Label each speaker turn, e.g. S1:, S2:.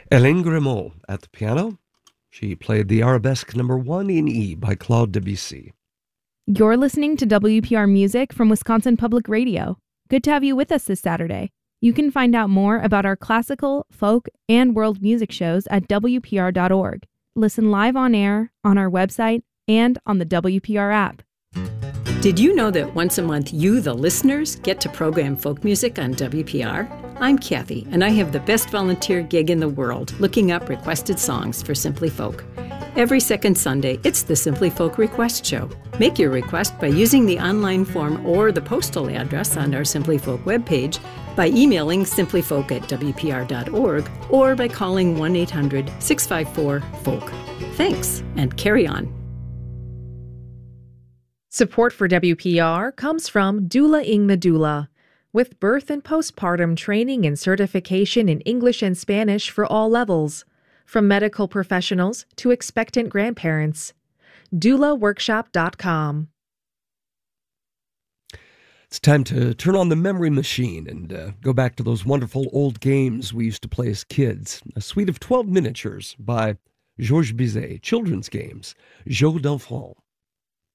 S1: Hélène Grimaud at the piano. She played the Arabesque No. 1 in E by Claude Debussy.
S2: You're listening to WPR Music from Wisconsin Public Radio. Good to have you with us this Saturday. You can find out more about our classical, folk, and world music shows at WPR.org. Listen live on air, on our website, and on the WPR app.
S3: Did you know that once a month you, the listeners, get to program folk music on WPR? I'm Kathy, and I have the best volunteer gig in the world, looking up requested songs for Simply Folk. Every second Sunday, it's the Simply Folk Request Show. Make your request by using the online form or the postal address on our Simply Folk webpage, by emailing simplyfolk@wpr.org, or by calling 1-800-654-FOLK. Thanks, and carry on.
S4: Support for WPR comes from Doula Ingna Doula, with birth and postpartum training and certification in English and Spanish for all levels, from medical professionals to expectant grandparents. DoulaWorkshop.com.
S1: It's time to turn on the memory machine and go back to those wonderful old games we used to play as kids. A suite of 12 miniatures by Georges Bizet, children's games, Jeux d'enfants.